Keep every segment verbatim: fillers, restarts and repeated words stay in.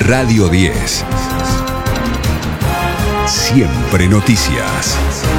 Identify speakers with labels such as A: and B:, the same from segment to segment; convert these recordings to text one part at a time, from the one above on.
A: Radio diez. Siempre noticias.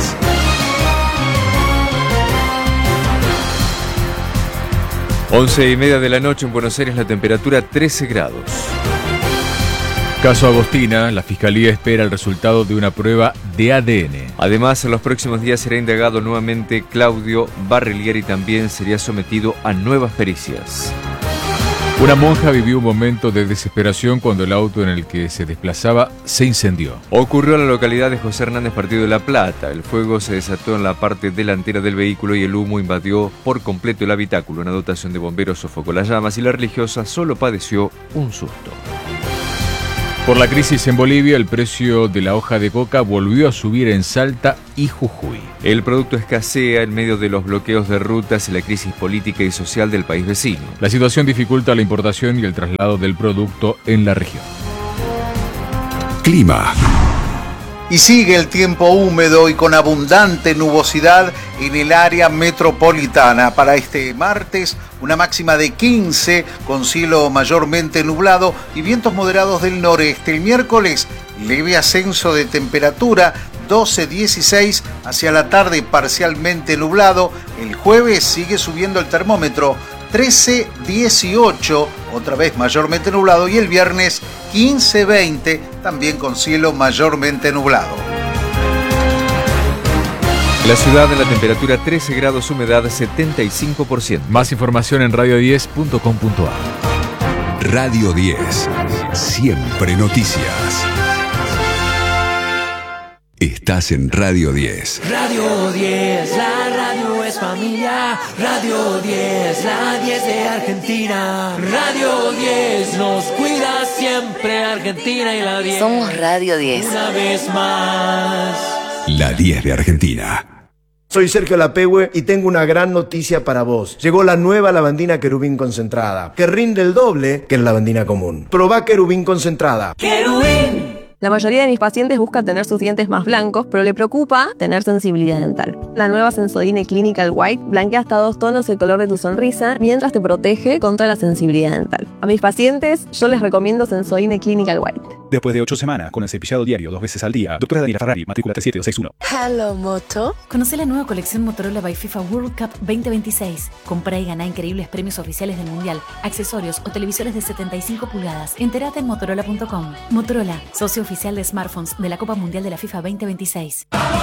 B: Once y media de la noche en Buenos Aires, la temperatura trece grados.
C: Caso Agostina, la Fiscalía espera el resultado de una prueba de A D N.
B: Además, en los próximos días será indagado nuevamente Claudio Barrelier y también sería sometido a nuevas pericias.
C: Una monja vivió un momento de desesperación cuando el auto en el que se desplazaba se incendió.
B: Ocurrió en la localidad de José Hernández, Partido de La Plata. El fuego se desató en la parte delantera del vehículo y el humo invadió por completo el habitáculo. Una dotación de bomberos sofocó las llamas y la religiosa solo padeció un susto.
C: Por la crisis en Bolivia, el precio de la hoja de coca volvió a subir en Salta y Jujuy.
B: El producto escasea en medio de los bloqueos de rutas y la crisis política y social del país vecino.
C: La situación dificulta la importación y el traslado del producto en la región.
A: Clima.
D: Y sigue el tiempo húmedo y con abundante nubosidad en el área metropolitana. Para este martes, una máxima de quince, con cielo mayormente nublado y vientos moderados del noreste. El miércoles, leve ascenso de temperatura, doce dieciséis, hacia la tarde parcialmente nublado. El jueves sigue subiendo el termómetro, trece dieciocho, otra vez mayormente nublado, y el viernes quince veinte, también con cielo mayormente nublado.
B: La ciudad en la temperatura trece grados, humedad setenta y cinco por ciento.
C: Más información en radio diez punto com punto a.
A: Radio diez. Siempre noticias. Estás en Radio diez.
E: Radio diez, la radio es familia. Radio diez, la diez de Argentina. Radio diez nos cuida siempre, Argentina y la diez.
F: Somos Radio diez.
E: Una vez más.
A: La diez de Argentina.
G: Soy Sergio Lapehue y tengo una gran noticia para vos. Llegó la nueva lavandina Querubín concentrada, que rinde el doble que la lavandina común. Probá Querubín concentrada.
E: ¡Querubín!
H: La mayoría de mis pacientes busca tener sus dientes más blancos, pero le preocupa tener sensibilidad dental. La nueva Sensodyne Clinical White blanquea hasta dos tonos el color de tu sonrisa mientras te protege contra la sensibilidad dental. A mis pacientes yo les recomiendo Sensodyne Clinical White.
I: Después de ocho semanas con el cepillado diario dos veces al día, doctora Daniela Ferrari, matrícula tres siete dos seis uno.
F: Hello, Moto.
J: Conoce la nueva colección Motorola by FIFA World Cup veinte veintiséis. Comprá y ganá increíbles premios oficiales del Mundial, accesorios o televisores de setenta y cinco pulgadas. Entérate en motorola punto com. Motorola, socio oficial de smartphones de la Copa Mundial de la FIFA veinte veintiséis.